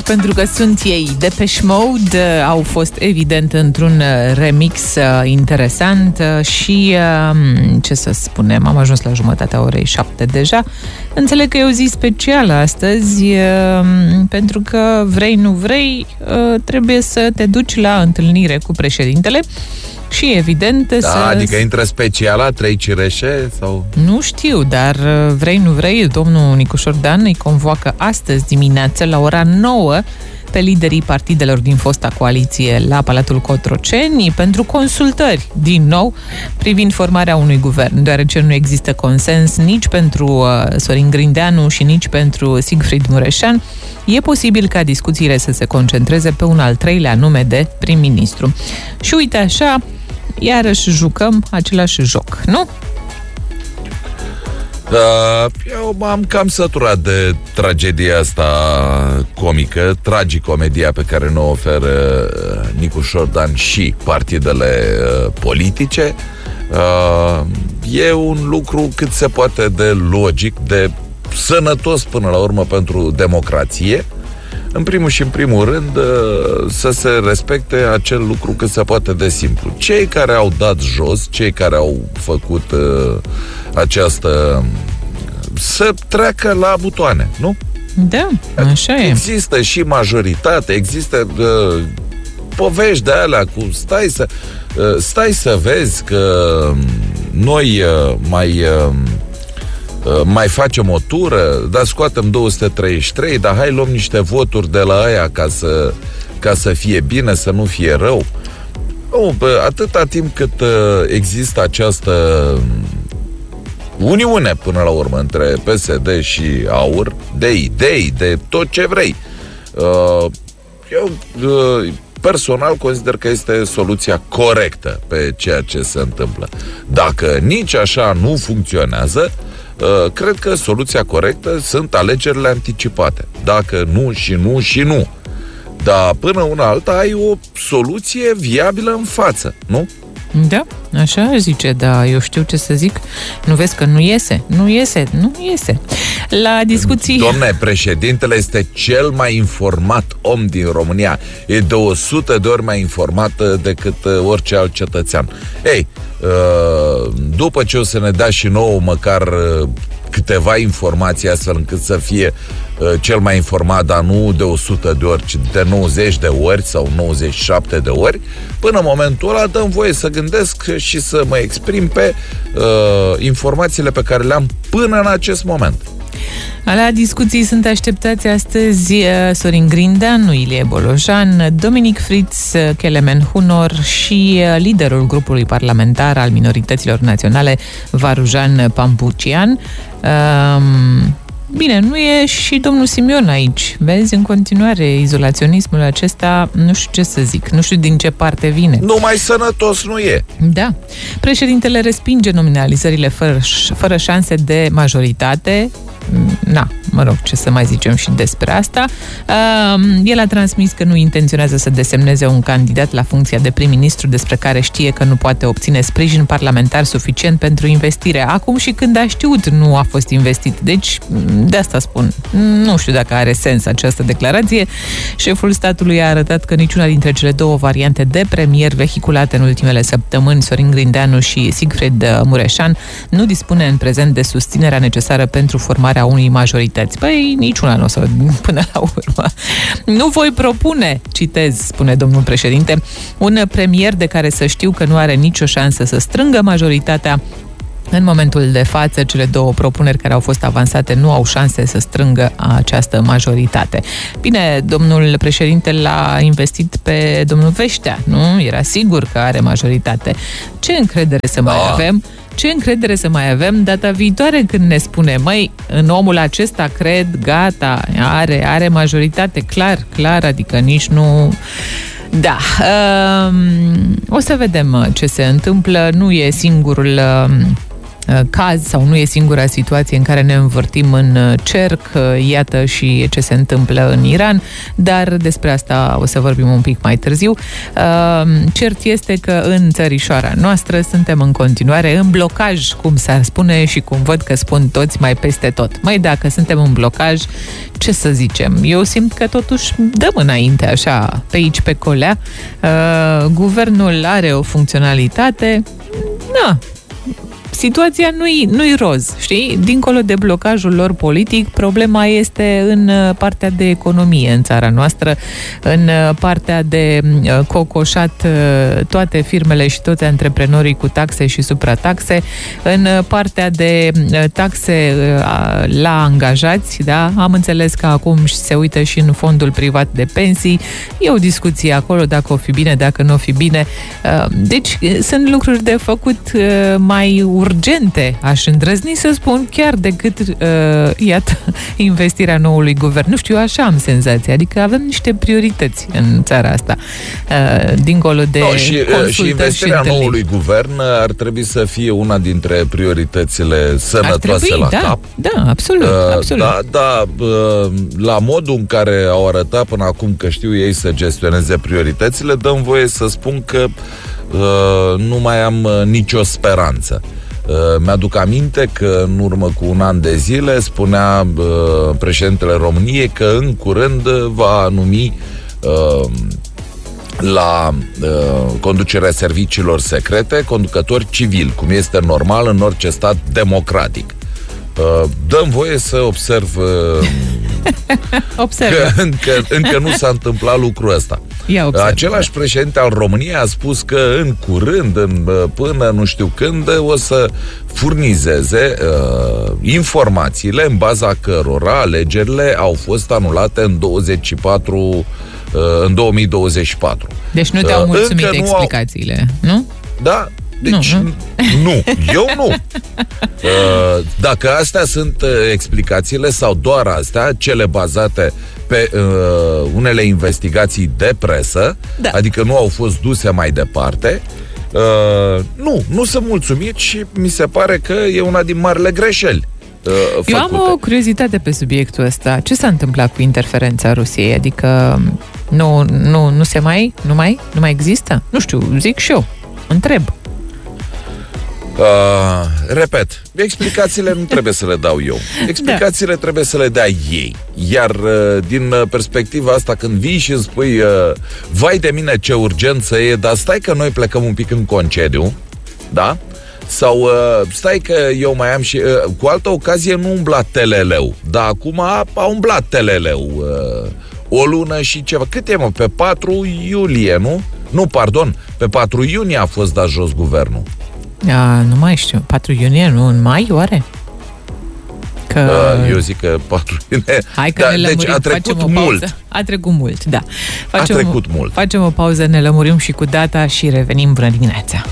pentru că sunt ei. Depeche Mode au fost evident într-un remix interesant și, ce să spunem, am ajuns la jumătatea orei 7 deja. Înțeleg că e o zi specială astăzi, pentru că vrei, nu vrei, trebuie să te duci la întâlnire cu președintele. Și evident adică intră speciala, 3 cireșe sau... Nu știu, dar vrei, nu vrei, domnul Nicușor Dan îi convoacă astăzi dimineață la ora 9 pe liderii partidelor din fosta coaliție la Palatul Cotroceni pentru consultări, din nou, privind formarea unui guvern, deoarece nu există consens nici pentru Sorin Grindeanu și nici pentru Siegfried Mureșan. E posibil ca discuțiile să se concentreze pe un al treilea nume de prim-ministru. Și uite așa, iarăși jucăm același joc, nu? Eu m-am cam săturat de tragedia asta comică, tragicomedia pe care ne oferă Nicușor Dan și partidele politice. E un lucru cât se poate de logic, de sănătos până la urmă pentru democrație. În primul și în primul rând să se respecte acel lucru cât se poate de simplu. Cei care au dat jos, cei care au făcut această să treacă la butoane, nu? Da, așa e. Există și majoritate, există povești de alea cu stai să vezi că noi mai facem o tură, dar scoatem 233, dar hai luăm niște voturi de la aia ca să fie bine, să nu fie rău. Nu, atâta timp cât există această uniune până la urmă între PSD și AUR, de idei, de tot ce vrei, eu personal consider că este soluția corectă pe ceea ce se întâmplă. Dacă nici așa nu funcționează, cred că soluția corectă sunt alegerile anticipate. Dacă nu și nu și nu. Dar până una alta ai o soluție viabilă în față, nu? Da, așa zice, da, eu știu ce să zic. Nu vezi că nu iese. La discuții... Dom'le, președintele este cel mai informat om din România. E de 100 de ori mai informat decât orice alt cetățean. Ei, după ce o să ne dea și nouă măcar câteva informații astfel încât să fie cel mai informat, dar nu de 100 de ori, ci de 90 de ori sau 97 de ori, până în momentul ăla dăm voie să gândesc și să mă exprim pe informațiile pe care le-am până în acest moment. La discuții sunt așteptați astăzi Sorin Grindeanu, Ilie Bolojan, Dominic Fritz, Kelemen Hunor și liderul grupului parlamentar al minorităților naționale, Varujan Pampucian. Bine, nu e și domnul Simion aici. Vezi, în continuare, izolaționismul acesta, nu știu ce să zic, nu știu din ce parte vine. Numai sănătos nu e. Da. Președintele respinge nominalizările fără șanse de majoritate. Mă rog, ce să mai zicem și despre asta. El a transmis că nu intenționează să desemneze un candidat la funcția de prim-ministru despre care știe că nu poate obține sprijin parlamentar suficient pentru investire. Acum și când a știut, nu a fost investit. Deci, de asta spun. Nu știu dacă are sens această declarație. Șeful statului a arătat că niciuna dintre cele două variante de premier vehiculate în ultimele săptămâni, Sorin Grindeanu și Siegfried Mureșan, nu dispune în prezent de susținerea necesară pentru formarea unei majorități. Păi, niciuna nu o să, până la urmă. Nu voi propune, citez, spune domnul președinte, un premier de care să știu că nu are nicio șansă să strângă majoritatea. În momentul de față, cele două propuneri care au fost avansate nu au șanse să strângă această majoritate. Bine, domnul președinte l-a investit pe domnul Veștea, nu? Era sigur că are majoritate. Ce încredere să mai avem? Ce încredere să mai avem data viitoare când ne spune, măi, în omul acesta cred, gata, are majoritate, clar, adică nici nu... Da, o să vedem ce se întâmplă, nu e singurul caz sau nu e singura situație în care ne învârtim în cerc. Iată și ce se întâmplă în Iran, dar despre asta o să vorbim un pic mai târziu. Cert este că în țărișoara noastră suntem în continuare în blocaj, cum s-ar spune și cum văd că spun toți mai peste tot. Mai dacă suntem în blocaj, ce să zicem? Eu simt că totuși dăm înainte așa, pe aici, pe colea. Guvernul are o funcționalitate, situația nu-i roz, știi? Dincolo de blocajul lor politic, problema este în partea de economie în țara noastră, în partea de cocoșat toate firmele și toți antreprenorii cu taxe și suprataxe, în partea de taxe la angajați, da? Am înțeles că acum se uită și în fondul privat de pensii. E o discuție acolo dacă o fi bine, dacă nu o fi bine. Deci sunt lucruri de făcut mai urgente, aș îndrăzni să spun, chiar decât, iată, investirea noului guvern. Nu știu, așa am senzația. Adică avem niște priorități în țara asta. Dincolo de și investirea noului guvern ar trebui să fie una dintre prioritățile sănătoase la cap. Da, absolut. Da, la modul în care au arătat până acum că știu ei să gestioneze prioritățile, dăm voie să spun că nu mai am nicio speranță. Mi-aduc aminte că în urmă cu un an de zile spunea președintele României că în curând va numi la conducerea serviciilor secrete conducători civili, cum este normal în orice stat democratic. Dăm voie să observ că încă nu s-a întâmplat lucrul ăsta. Același președinte al României a spus că în curând, până nu știu când, o să furnizeze informațiile în baza cărora alegerile au fost anulate în 2024. Deci nu te-au mulțumit explicațiile, nu? Da. Deci, nu. Eu nu. Dacă astea sunt explicațiile sau doar astea, cele bazate pe unele investigații de presă, adică nu au fost duse mai departe, nu sunt mulțumit și mi se pare că e una din marile greșeli făcute. Eu am o curiozitate pe subiectul ăsta. Ce s-a întâmplat cu interferența Rusiei? Adică nu mai există? Nu știu, zic și eu. Întreb. Repet, explicațiile nu trebuie să le dau eu. Explicațiile trebuie să le dea ei. Iar din perspectiva asta, când vii și îmi spui vai de mine ce urgență e, dar stai că noi plecăm un pic în concediu, da? Sau stai că eu mai am și cu altă ocazie nu umbla TLL-ul, dar acum a umblat TLL-ul o lună și ceva. Cât e, mă? Pe 4 iulie, nu? Nu, pardon, pe 4 iunie a fost dat jos guvernul. Nu mai știu. 4 iunie, nu? În mai, oare? Eu zic că 4 iunie. Hai că ne lămurim, deci a trecut mult. A trecut mult, da. Mult. Facem o pauză, ne lămurim și cu data și revenim. Bună dimineața!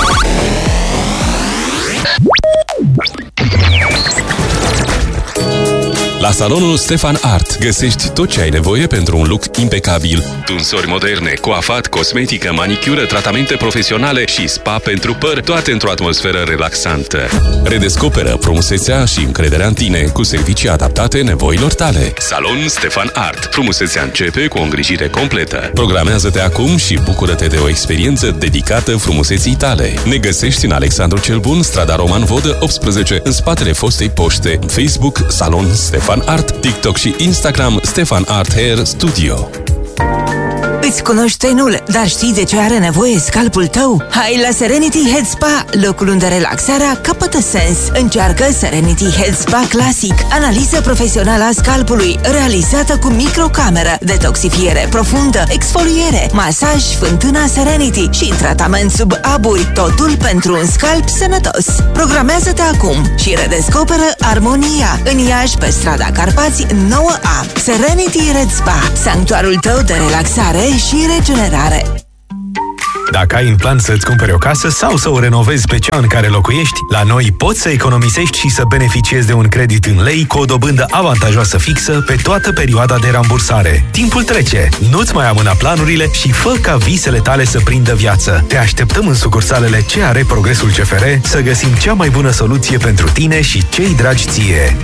La salonul Stefan Art găsești tot ce ai nevoie pentru un look impecabil. Tunsori moderne, coafat, cosmetică, manicură, tratamente profesionale și spa pentru păr, toate într-o atmosferă relaxantă. Redescoperă frumusețea și încrederea în tine cu servicii adaptate nevoilor tale. Salon Stefan Art. Frumusețea începe cu o îngrijire completă. Programează-te acum și bucură-te de o experiență dedicată frumuseții tale. Ne găsești în Alexandru cel Bun, strada Roman Vodă 18, în spatele fostei poște. Facebook Salon Stefan Art, TikTok și Instagram Stefan Art Hair Studio. Îți cunoști tenul, dar știi de ce are nevoie scalpul tău? Hai la Serenity Head Spa, locul unde relaxarea capătă sens. Încearcă Serenity Head Spa Classic, analiză profesională a scalpului, realizată cu microcameră, detoxifiere profundă, exfoliere, masaj, fântâna Serenity și tratament sub aburi, totul pentru un scalp sănătos. Programează-te acum și redescoperă armonia în Iași, pe strada Carpați 9A. Serenity Red Spa, sanctuarul tău de relaxare și regenerare. Dacă ai în plan să-ți cumperi o casă sau să o renovezi pe cea în care locuiești, la noi poți să economisești și să beneficiezi de un credit în lei cu o dobândă avantajoasă fixă pe toată perioada de rambursare. Timpul trece, nu-ți mai amâna planurile și fă ca visele tale să prindă viață. Te așteptăm în sucursalele CR Progresul CFR să găsim cea mai bună soluție pentru tine și cei dragi ție.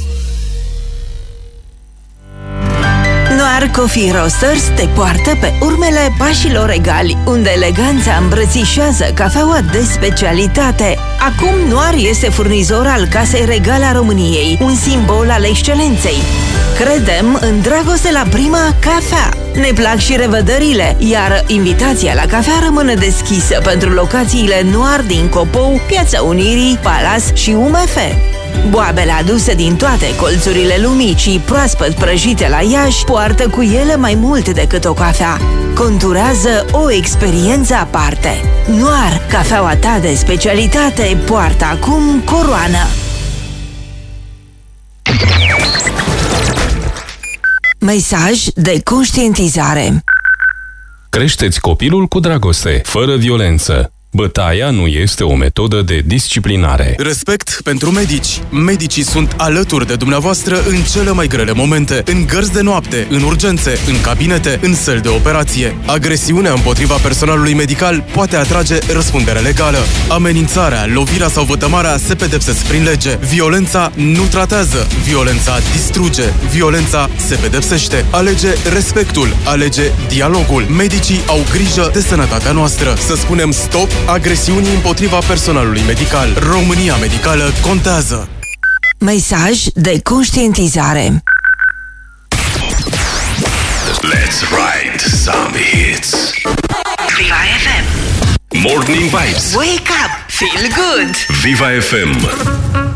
Noir Coffee Roasters te poartă pe urmele pașilor egali, unde eleganța îmbrățișează cafeaua de specialitate. Acum Noir este furnizor al Casei Regale a României, un simbol al excelenței. Credem în dragoste la prima cafea. Ne plac și revederile, iar invitația la cafea rămâne deschisă pentru locațiile Noir din Copou, Piața Unirii, Palas și UMF. Boabele aduse din toate colțurile lumii și proaspăt prăjite la Iași poartă cu ele mai mult decât o cafea. Conturează o experiență aparte. Noir, cafeaua ta de specialitate, poartă acum coroană. Mesaj de conștientizare. Creșteți copilul cu dragoste, fără violență. Bătaia nu este o metodă de disciplinare. Respect pentru medici. Medicii sunt alături de dumneavoastră în cele mai grele momente, în gărzi de noapte, în urgențe, în cabinete, în săli de operație. Agresiunea împotriva personalului medical poate atrage răspundere legală. Amenințarea, lovirea sau vătămarea se pedepsesc prin lege. Violența nu tratează. Violența distruge. Violența se pedepsește. Alege respectul. Alege dialogul. Medicii au grijă de sănătatea noastră. Să spunem stop agresiunii împotriva personalului medical. România Medicală contează. Mesaj de conștientizare. Let's write some hits. Viva FM. Morning Vibes. Wake up, feel good. Viva FM.